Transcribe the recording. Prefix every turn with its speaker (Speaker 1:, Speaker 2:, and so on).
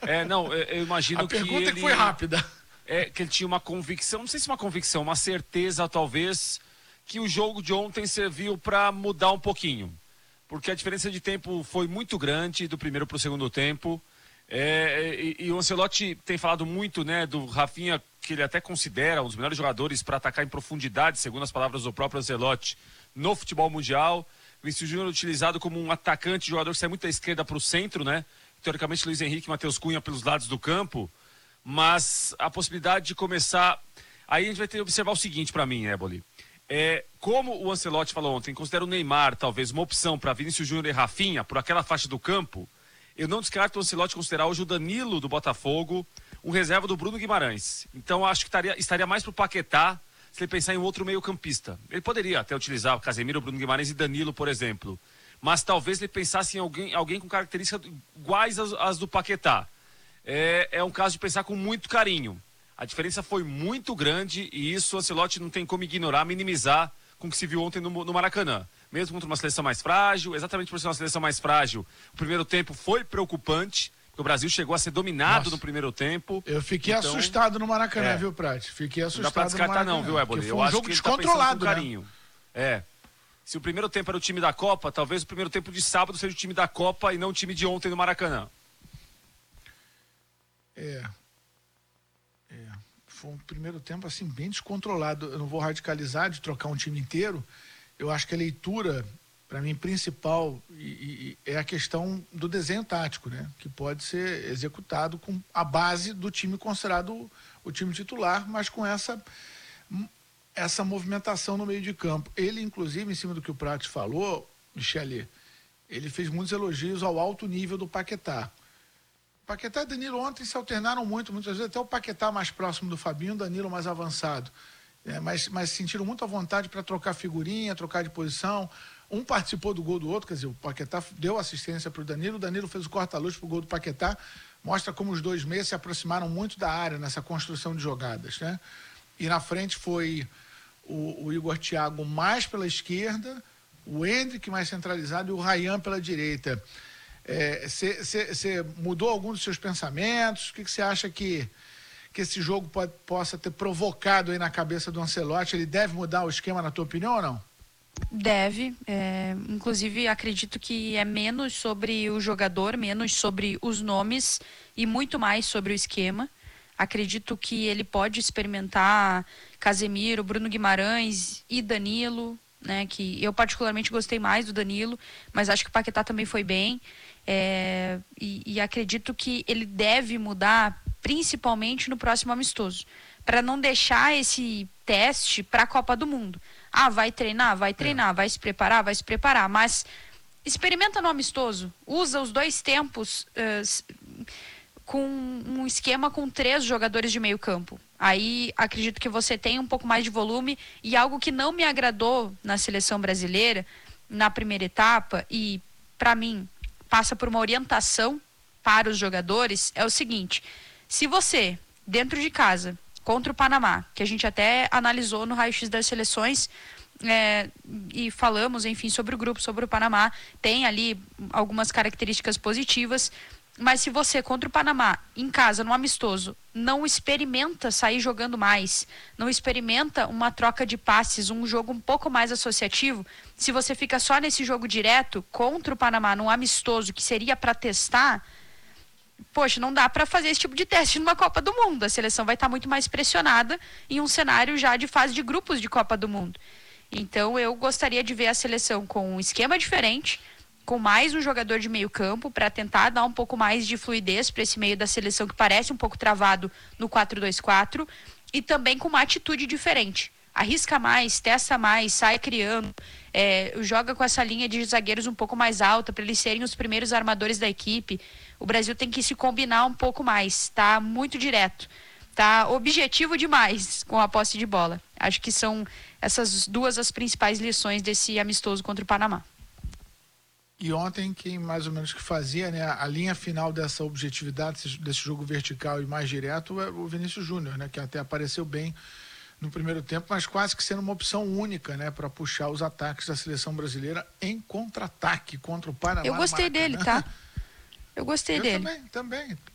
Speaker 1: Não, eu imagino
Speaker 2: A pergunta que foi rápida.
Speaker 1: Que ele tinha uma convicção, não sei se uma convicção, uma certeza talvez, que o jogo de ontem serviu para mudar um pouquinho. Porque a diferença de tempo foi muito grande do primeiro para o segundo tempo. E o Ancelotti tem falado muito, né, do Rafinha, que ele até considera um dos melhores jogadores para atacar em profundidade, segundo as palavras do próprio Ancelotti, no futebol mundial. Vinícius Júnior utilizado como um atacante, jogador que sai muito da esquerda para o centro, né? Teoricamente Luiz Henrique e Matheus Cunha pelos lados do campo. Mas a possibilidade de começar... Aí a gente vai ter que observar o seguinte para mim, Éboli. Como o Ancelotti falou ontem, considera o Neymar talvez uma opção para Vinícius Júnior e Rafinha, por aquela faixa do campo, eu não descarto o Ancelotti considerar hoje o Danilo do Botafogo, um reserva do Bruno Guimarães. Então acho que estaria mais pro Paquetá se ele pensar em um outro meio-campista. Ele poderia até utilizar o Casemiro, Bruno Guimarães e Danilo, por exemplo. Mas talvez ele pensasse em alguém com características iguais às do Paquetá. É um caso de pensar com muito carinho. A diferença foi muito grande e isso o Ancelotti não tem como ignorar, minimizar com o que se viu ontem no Maracanã. Mesmo contra uma seleção mais frágil, exatamente por ser uma seleção mais frágil, o primeiro tempo foi preocupante, porque o Brasil chegou a ser dominado no primeiro tempo.
Speaker 2: Eu fiquei assustado no Maracanã, viu, Prati? Fiquei assustado.
Speaker 1: Não dá pra descartar não, viu, Éboli?
Speaker 2: Eu acho que ele descontrolado,
Speaker 1: tá carinho. Né? Se o primeiro tempo era o time da Copa, talvez o primeiro tempo de sábado seja o time da Copa e não o time de ontem no Maracanã.
Speaker 2: Foi um primeiro tempo assim bem descontrolado. Eu não vou radicalizar de trocar um time inteiro. Eu acho que a leitura, para mim, principal é a questão do desenho tático, né? Que pode ser executado com a base do time considerado o time titular, mas com essa movimentação no meio de campo. Ele, inclusive, em cima do que o Prati falou, Michele, ele fez muitos elogios ao alto nível do Paquetá. Paquetá e Danilo ontem se alternaram muitas vezes até o Paquetá mais próximo do Fabinho, o Danilo mais avançado. Mas sentiram muito à vontade para trocar figurinha, trocar de posição. Um participou do gol do outro, quer dizer, o Paquetá deu assistência para o Danilo fez o corta-luz para o gol do Paquetá. Mostra como os dois meios se aproximaram muito da área nessa construção de jogadas, né? E na frente foi o Igor Thiago mais pela esquerda, o Endrick mais centralizado e o Ryan pela direita. Você mudou algum dos seus pensamentos? O que você acha que esse jogo possa ter provocado aí na cabeça do Ancelotti? Ele deve mudar o esquema, na tua opinião, ou não?
Speaker 3: Deve. Inclusive, acredito que é menos sobre o jogador, menos sobre os nomes e muito mais sobre o esquema. Acredito que ele pode experimentar Casemiro, Bruno Guimarães e Danilo, né? Que eu particularmente gostei mais do Danilo, mas acho que o Paquetá também foi bem. E acredito que ele deve mudar principalmente no próximo amistoso, para não deixar esse teste para a Copa do Mundo. Vai treinar, vai se preparar, mas experimenta no amistoso, usa os dois tempos com um esquema com 3 jogadores de meio campo. Aí acredito que você tem um pouco mais de volume, e algo que não me agradou na seleção brasileira na primeira etapa, e para mim passa por uma orientação para os jogadores, é o seguinte: se você, dentro de casa, contra o Panamá, que a gente até analisou no raio-x das seleções, e falamos, enfim, sobre o grupo, sobre o Panamá, tem ali algumas características positivas, mas se você, contra o Panamá, em casa, no amistoso, não experimenta sair jogando mais, não experimenta uma troca de passes, um jogo um pouco mais associativo, se você fica só nesse jogo direto contra o Panamá, num amistoso que seria para testar, poxa, não dá para fazer esse tipo de teste numa Copa do Mundo. A seleção vai estar muito mais pressionada em um cenário já de fase de grupos de Copa do Mundo. Então eu gostaria de ver a seleção com um esquema diferente, com mais um jogador de meio campo, para tentar dar um pouco mais de fluidez para esse meio da seleção que parece um pouco travado no 4-2-4, e também com uma atitude diferente. Arrisca mais, testa mais, sai criando, joga com essa linha de zagueiros um pouco mais alta, para eles serem os primeiros armadores da equipe. O Brasil tem que se combinar um pouco mais, tá muito direto, tá objetivo demais com a posse de bola. Acho que são essas duas as principais lições desse amistoso contra o Panamá.
Speaker 2: E ontem, quem mais ou menos que fazia, né, a linha final dessa objetividade, desse jogo vertical e mais direto, é o Vinícius Júnior, né, que até apareceu bem no primeiro tempo, mas quase que sendo uma opção única, né, para puxar os ataques da seleção brasileira em contra-ataque contra o Panamá.
Speaker 3: Eu gostei dele, tá? Eu gostei dele.
Speaker 2: Também.